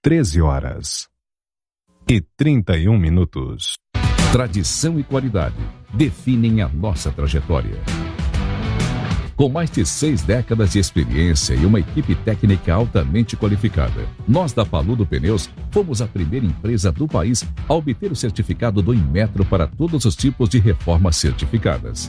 13h31. Tradição e qualidade definem a nossa trajetória. Com mais de 6 décadas de experiência e uma equipe técnica altamente qualificada, nós da Paludo Pneus fomos a primeira empresa do país a obter o certificado do Inmetro para todos os tipos de reformas certificadas.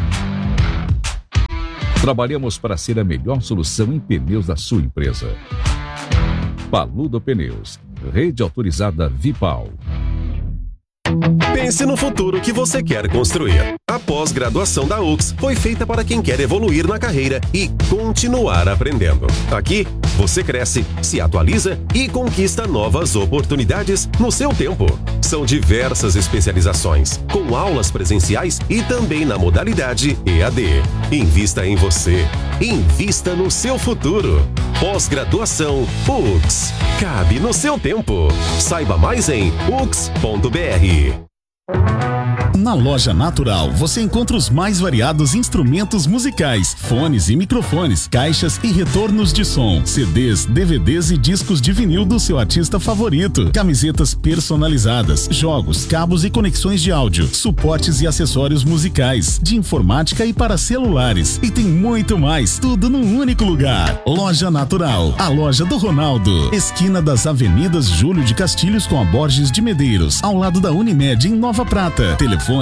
Trabalhamos para ser a melhor solução em pneus da sua empresa. Paludo Pneus, rede autorizada Vipal. Pense no futuro que você quer construir. A pós-graduação da UX foi feita para quem quer evoluir na carreira e continuar aprendendo. Aqui, você cresce, se atualiza e conquista novas oportunidades no seu tempo. São diversas especializações, com aulas presenciais e também na modalidade EAD. Invista em você. Invista no seu futuro. Pós-graduação UX. Cabe no seu tempo. Saiba mais em ux.br. Na Loja Natural, você encontra os mais variados instrumentos musicais, fones e microfones, caixas e retornos de som, CDs, DVDs e discos de vinil do seu artista favorito, camisetas personalizadas, jogos, cabos e conexões de áudio, suportes e acessórios musicais, de informática e para celulares. E tem muito mais, tudo num único lugar. Loja Natural, a loja do Ronaldo, esquina das Avenidas Júlio de Castilhos com a Borges de Medeiros, ao lado da Unimed em Nova Prata. Telefone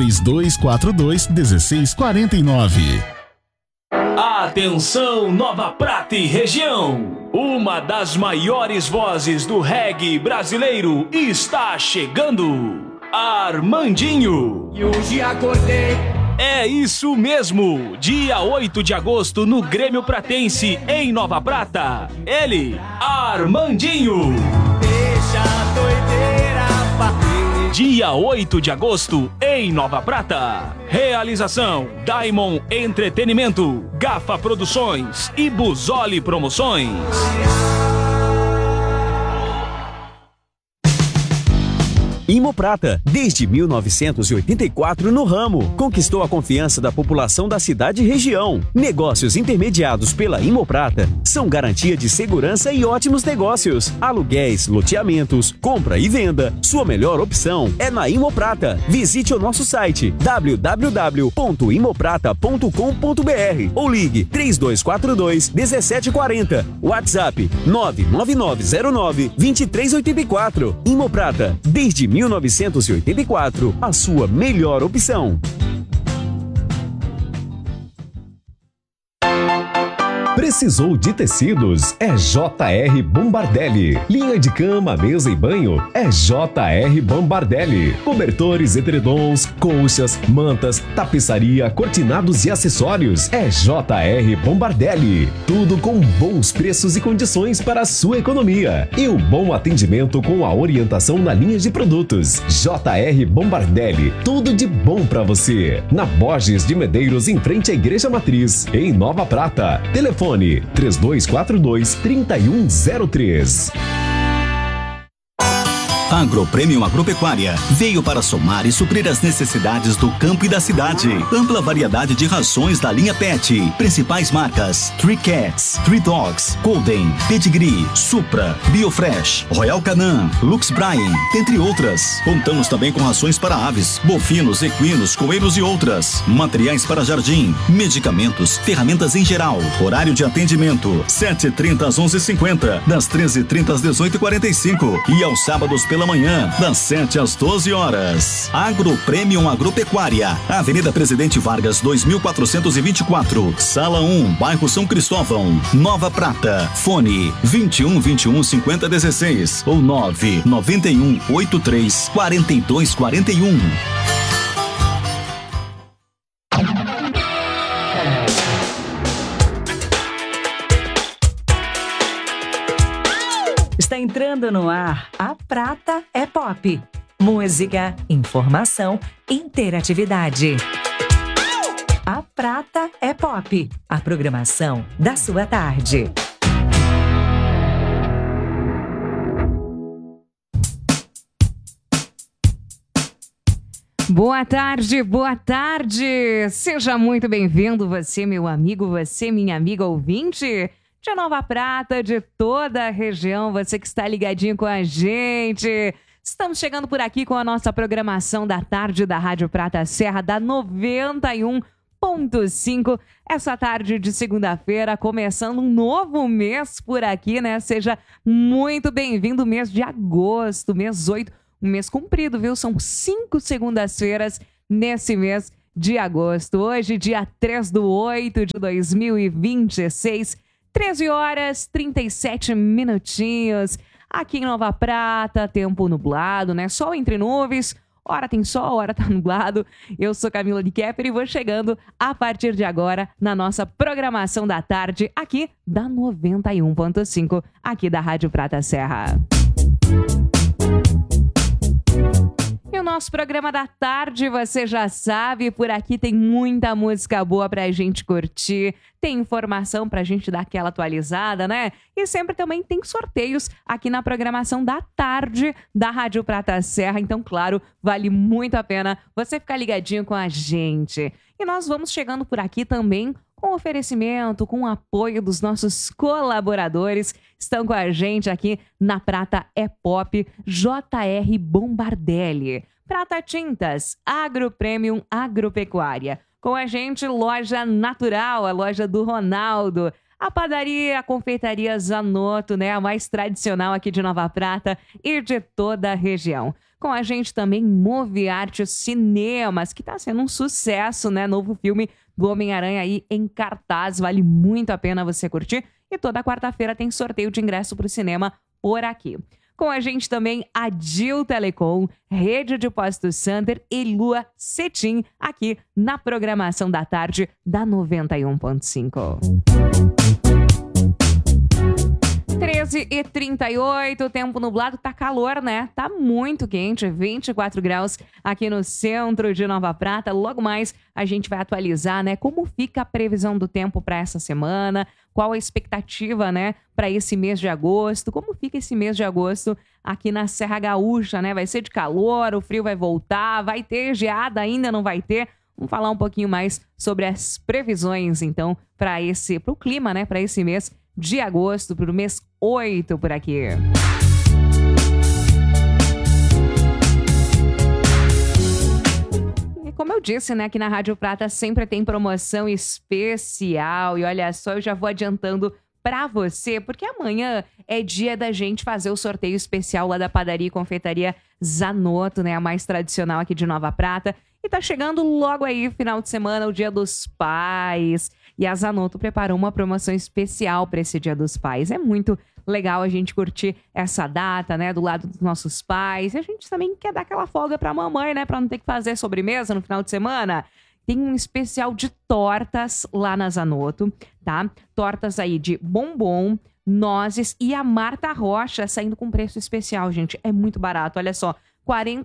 3242-1649. Atenção, Nova Prata e região! Uma das maiores vozes do reggae brasileiro está chegando! Armandinho! E hoje acordei. É isso mesmo! Dia 8 de agosto no Grêmio Pratense, em Nova Prata. Ele, Armandinho! Deixa a doideira bater. Dia 8 de agosto, em Nova Prata. Realização: Diamond Entretenimento, Gafa Produções e Busoli Promoções. Imoprata, desde 1984 no ramo, conquistou a confiança da população da cidade e região. Negócios intermediados pela Imoprata são garantia de segurança e ótimos negócios. Aluguéis, loteamentos, compra e venda. Sua melhor opção é na Imoprata. Visite o nosso site www.imoprata.com.br ou ligue 3242-1740. WhatsApp 99909-2384. Imoprata, desde 1984, a sua melhor opção. Precisou de tecidos? É JR Bombardelli. Linha de cama, mesa e banho? É JR Bombardelli. Cobertores, edredons, colchas, mantas, tapeçaria, cortinados e acessórios? É JR Bombardelli. Tudo com bons preços e condições para a sua economia. E o bom atendimento com a orientação na linha de produtos. JR Bombardelli. Tudo de bom para você. Na Borges de Medeiros, em frente à Igreja Matriz, em Nova Prata. Telefone 3242-3103. Agropremium Agropecuária veio para somar e suprir as necessidades do campo e da cidade. Ampla variedade de rações da linha Pet. Principais marcas: Three Cats, Three Dogs, Golden, Pedigree, Supra, Biofresh, Royal Canin, Lux Bryan, entre outras. Contamos também com rações para aves, bovinos, equinos, coelhos e outras. Materiais para jardim, medicamentos, ferramentas em geral. Horário de atendimento: 7h30 às 11h50, das 13h30 às 18h45 e aos sábados pela manhã, das 7 às 12 horas. Agropremium Agropecuária, Avenida Presidente Vargas 2424, Sala 1, bairro São Cristóvão, Nova Prata. Fone 21 21 50 16 ou 9 91 83 42 41. Está entrando no ar A Prata é Pop. Música, informação, interatividade. A Prata é Pop. A programação da sua tarde. Boa tarde, boa tarde. Seja muito bem-vindo, você, meu amigo, você, minha amiga ouvinte. de Nova Prata, de toda a região, você que está ligadinho com a gente. Estamos chegando por aqui com a nossa programação da tarde da Rádio Prata Serra, da 91.5. Essa tarde de segunda-feira, começando um novo mês por aqui, né? Seja muito bem-vindo, mês de agosto, mês 8, um mês comprido, viu? São 5 segundas-feiras nesse mês de agosto. Hoje, dia 3/8 de 2026, 13 horas 37 minutinhos. Aqui em Nova Prata, tempo nublado, né? Sol entre nuvens. Hora tem sol, hora tá nublado. Eu sou Camila de Kepper e vou chegando a partir de agora na nossa programação da tarde aqui da 91.5, aqui da Rádio Prata Serra. E o nosso programa da tarde, você já sabe, por aqui tem muita música boa pra gente curtir, tem informação pra gente dar aquela atualizada, né? E sempre também tem sorteios aqui na programação da tarde da Rádio Prata Serra. Então, claro, vale muito a pena você ficar ligadinho com a gente. E nós vamos chegando por aqui também com oferecimento, com o apoio dos nossos colaboradores. Estão com a gente aqui na Prata é Pop, JR Bombardelli, Prata Tintas, Agro Premium Agropecuária. Com a gente, Loja Natural, a loja do Ronaldo. A padaria, a confeitaria Zanotto, né? A mais tradicional aqui de Nova Prata e de toda a região. Com a gente também, Moviarte Cinemas, que tá sendo um sucesso, né? Novo filme do Homem-Aranha aí em cartaz, vale muito a pena você curtir. E toda quarta-feira tem sorteio de ingresso pro cinema por aqui. Com a gente também, a Dil Telecom, Rede de Postos Sander e Lua Cetim, aqui na programação da tarde da 91.5. 13h38, tempo nublado, tá calor, né? Tá muito quente, 24 graus aqui no centro de Nova Prata. Logo mais a gente vai atualizar, né? Como fica a previsão do tempo para essa semana, qual a expectativa, né? Para esse mês de agosto, como fica esse mês de agosto aqui na Serra Gaúcha, né? Vai ser de calor, o frio vai voltar, vai ter geada, ainda não vai ter? Vamos falar um pouquinho mais sobre as previsões, então, para o clima, né? Para esse mês de agosto, para o mês 8 por aqui. E como eu disse, né, aqui na Rádio Prata sempre tem promoção especial. E olha só, eu já vou adiantando para você, porque amanhã é dia da gente fazer o sorteio especial lá da padaria e confeitaria Zanotto, né, a mais tradicional aqui de Nova Prata. E tá chegando logo aí, final de semana, o Dia dos Pais. E a Zanotto preparou uma promoção especial para esse Dia dos Pais. É muito legal a gente curtir essa data, né, do lado dos nossos pais. E a gente também quer dar aquela folga pra mamãe, né, pra não ter que fazer sobremesa no final de semana. Tem um especial de tortas lá na Zanotto, tá? Tortas aí de bombom, nozes e a Marta Rocha saindo com preço especial, gente. É muito barato, olha só. R$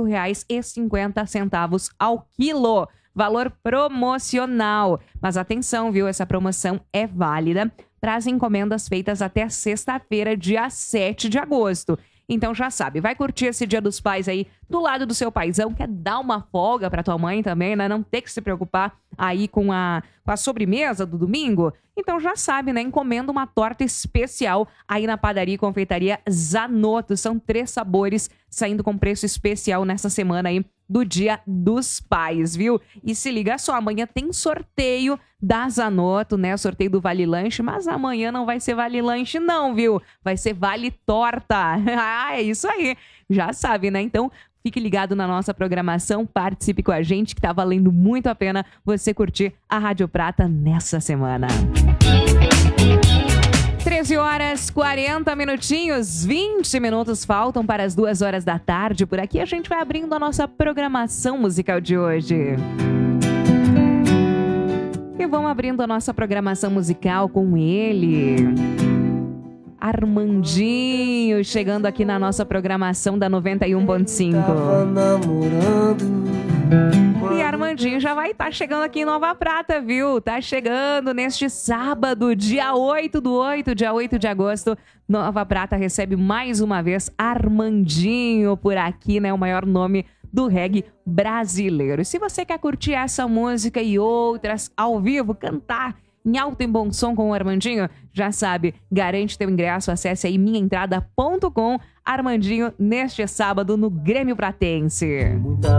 48,50 ao quilo. Valor promocional. Mas atenção, viu? Essa promoção é válida para as encomendas feitas até sexta-feira, dia 7 de agosto. Então já sabe, vai curtir esse Dia dos Pais aí do lado do seu paizão, quer dar uma folga para tua mãe também, né? Não ter que se preocupar aí com a sobremesa do domingo. Então já sabe, né? Encomenda uma torta especial aí na padaria e confeitaria Zanotto. São 3 sabores saindo com preço especial nessa semana aí do Dia dos Pais, viu? E se liga só, amanhã tem sorteio da Zanotto, né? O sorteio do Vale Lanche, mas amanhã não vai ser Vale Lanche não, viu? Vai ser Vale Torta. Ah, é isso aí. Já sabe, né? Então, fique ligado na nossa programação, participe com a gente, que tá valendo muito a pena você curtir a Rádio Prata nessa semana. 13 horas 40 minutinhos, 20 minutos faltam para as 2 horas da tarde. Por aqui a gente vai abrindo a nossa programação musical de hoje. E vamos abrindo a nossa programação musical com ele, Armandinho, chegando aqui na nossa programação da 91.5. E Armandinho já vai estar chegando aqui em Nova Prata, viu? Tá chegando neste sábado, dia 8 de agosto. Nova Prata recebe mais uma vez Armandinho por aqui, né? O maior nome do reggae brasileiro. E se você quer curtir essa música e outras ao vivo, cantar em alto e bom som com o Armandinho? Já sabe, garante teu ingresso, acesse aí minhaentrada.com. Armandinho neste sábado no Grêmio Pratense. Muita